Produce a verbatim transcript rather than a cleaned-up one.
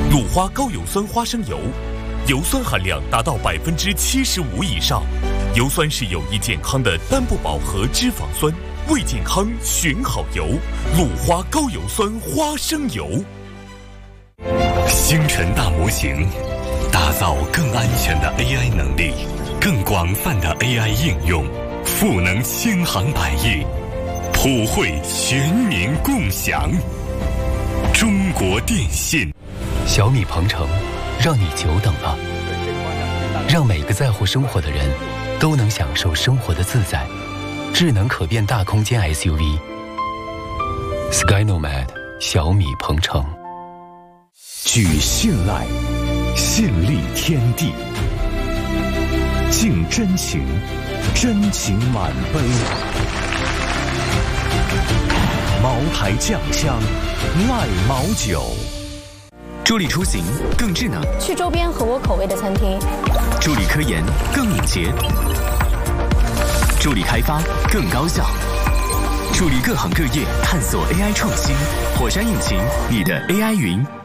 鲁花高油酸花生油，油酸含量达到百分之七十五以上。油酸是有益健康的单不饱和脂肪酸，为健康选好油。鲁花高油酸花生油。星辰大模型，打造更安全的 A I 能力，更广泛的 A I 应用，赋能千行百业，普惠全民共享。中国电信。 小米鹏程，让你久等了，让每个在乎生活的人都能享受生活的自在。智能可变大空间 S U V Skynomad 小米鹏程。 举信赖，信立天地，敬真情，真情满杯。茅台酱香，赖茅酒。 助力出行更智能， 去周边合我口味的餐厅； 助力科研更敏捷，助力开发更高效，助力各行各业探索 A I 创新。火山引擎，你的 A I 云。